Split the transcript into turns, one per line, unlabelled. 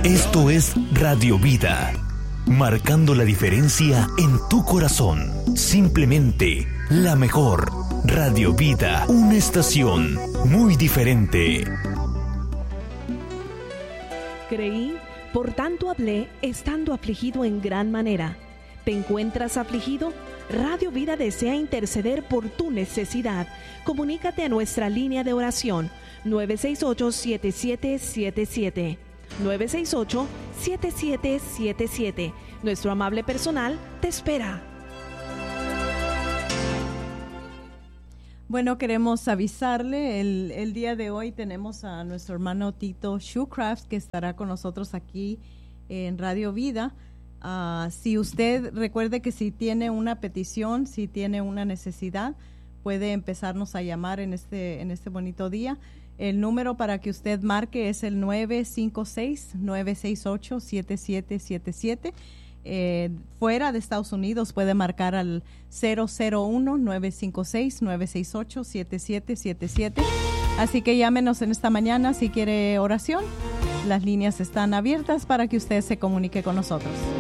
Esto es Radio Vida, marcando la diferencia en tu corazón. Simplemente la mejor. Radio Vida, una estación muy diferente.
Creí, por tanto hablé, estando afligido en gran manera. ¿Te encuentras afligido? Radio Vida desea interceder por tu necesidad. Comunícate a nuestra línea de oración 968-7777. 968-7777. Nuestro amable personal te espera.
Bueno, queremos avisarle, el día de hoy tenemos a nuestro hermano Tito Shoecraft que estará con nosotros aquí en Radio Vida. Si usted recuerde que si tiene una petición, si tiene una necesidad, puede empezarnos a llamar en este bonito día. El número para que usted marque es el 956-968-7777. Fuera de Estados Unidos puede marcar al 001-956-968-7777. Así que llámenos en esta mañana si quiere oración. Las líneas están abiertas para que usted se comunique con nosotros.